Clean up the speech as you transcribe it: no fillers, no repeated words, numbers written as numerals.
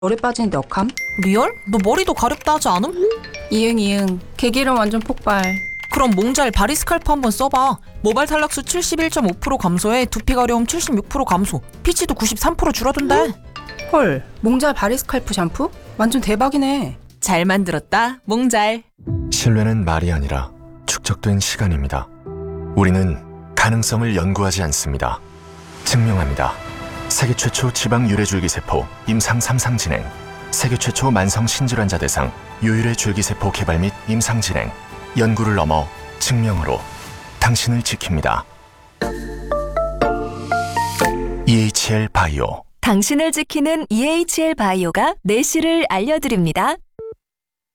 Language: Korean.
열에 빠지는데 억함? 리얼? 너 머리도 가렵다 하지 않음? 이응 개기름 완전 폭발. 그럼 몽잘 바리스칼프 한번 써봐. 모발 탈락수 71.5% 감소에 두피 가려움 76% 감소, 피지도 93% 줄어든대. 헐, 몽잘 바리스칼프 샴푸? 완전 대박이네. 잘 만들었다, 몽잘. 신뢰는 말이 아니라 축적된 시간입니다. 우리는 가능성을 연구하지 않습니다. 증명합니다. 세계 최초 지방 유래줄기세포 임상 3상 진행, 세계 최초 만성 신질환자 대상 유일의 줄기세포 개발 및 임상 진행, 연구를 넘어 증명으로 당신을 지킵니다. EHL 바이오. 당신을 지키는 EHL 바이오가 내실을 알려드립니다.